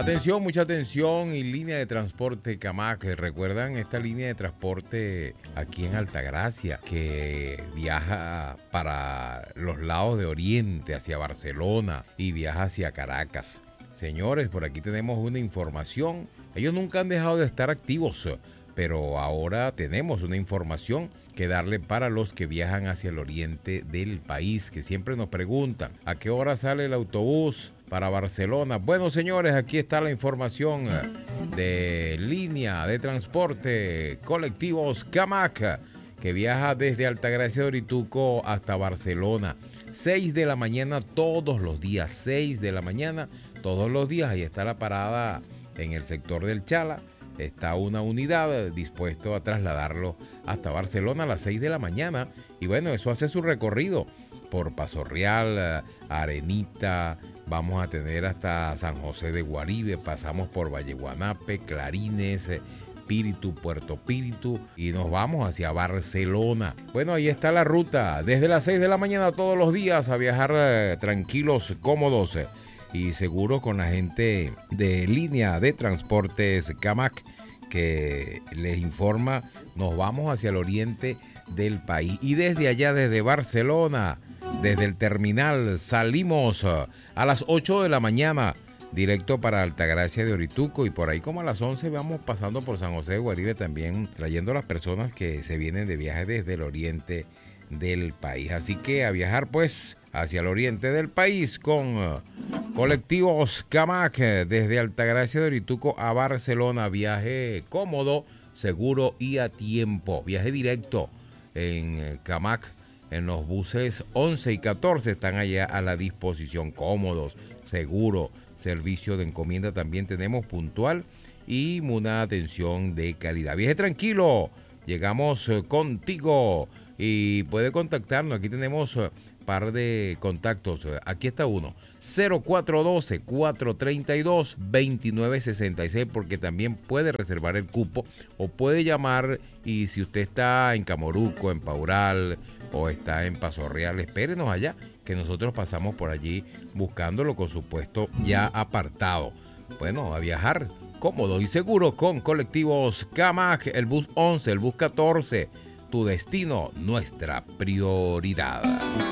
Atención, mucha atención y línea de transporte Camac. ¿Recuerdan esta línea de transporte aquí en Altagracia que viaja para los lados de Oriente, hacia Barcelona y viaja hacia Caracas? Señores, por aquí tenemos una información. Ellos nunca han dejado de estar activos, pero ahora tenemos una información que darle para los que viajan hacia el oriente del país, que siempre nos preguntan ¿a qué hora sale el autobús para Barcelona? Bueno, señores, aquí está la información de línea de transporte colectivos Camac, que viaja desde Altagracia de Orituco hasta Barcelona. 6 de la mañana todos los días, 6 de la mañana todos los días. Ahí está la parada en el sector del Chala. Está una unidad dispuesto a trasladarlo hasta Barcelona a las 6 de la mañana. Y bueno, eso hace su recorrido por Paso Real, Arenita. Vamos a tener hasta San José de Guaribe. Pasamos por Valle Guanape, Clarines, Píritu, Puerto Píritu. Y nos vamos hacia Barcelona. Bueno, ahí está la ruta. Desde las 6 de la mañana todos los días a viajar tranquilos, cómodos y seguro con la gente de línea de transportes Camac, que les informa, nos vamos hacia el oriente del país. Y desde allá, desde Barcelona, desde el terminal, salimos a las 8 de la mañana, directo para Altagracia de Orituco, y por ahí como a las 11 vamos pasando por San José de Guaribe también, trayendo a las personas que se vienen de viaje desde el oriente del país. Así que a viajar pues hacia el oriente del país con colectivos Camac desde Altagracia de Orituco a Barcelona. Viaje cómodo, seguro y a tiempo. Viaje directo en Camac. En los buses 11 y 14 están allá a la disposición, cómodos, seguro. Servicio de encomienda también tenemos puntual y una atención de calidad. Viaje tranquilo, llegamos contigo y puede contactarnos. Aquí tenemos par de contactos. Aquí está uno, 0412-432-2966, porque también puede reservar el cupo o puede llamar. Y si usted está en Camoruco, en Paural o está en Paso Real, espérenos allá, que nosotros pasamos por allí buscándolo con su puesto ya apartado. Bueno, a viajar cómodo y seguro con colectivos Camac, el bus 11, el bus 14. Tu destino, nuestra prioridad.